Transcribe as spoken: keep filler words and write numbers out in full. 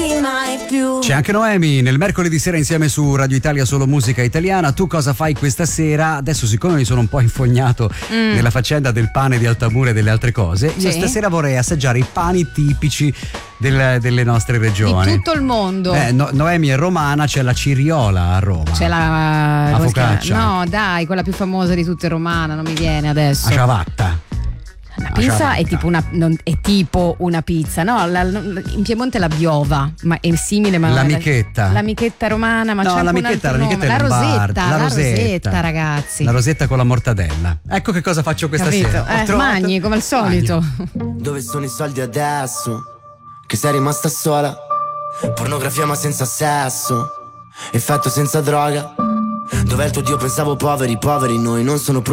senti mai più. C'è anche Noemi nel mercoledì sera insieme su Radio Italia Solo Musica Italiana. Tu cosa fai questa sera? Adesso, siccome mi sono un po' infognato mm. nella faccenda del pane di Altamura e delle altre cose, sì. io stasera vorrei assaggiare i pani tipici del, delle nostre regioni. Di tutto il mondo. Eh, no, Noemi è romana, c'è la ciriola a Roma. C'è la, la focaccia. No, dai, quella più famosa di tutte romana, non mi viene adesso. La ciabatta. La pizza è tipo una non, è tipo una pizza, no? La, in Piemonte la biova, ma è simile, ma l'amichetta. L'amichetta romana, ma no, c'è anche l'amichetta, un altro l'amichetta nome. è La Lombarda. rosetta, la la rosetta, rosetta, ragazzi. La rosetta con la mortadella. Ecco che cosa faccio questa Capito? sera. Eh, trovato... Magni come al solito. Magni. Dove sono i soldi adesso? Che sei rimasta sola? Pornografia ma senza sesso, effetto senza droga. Dov'è il tuo Dio? Pensavo poveri, poveri noi non sono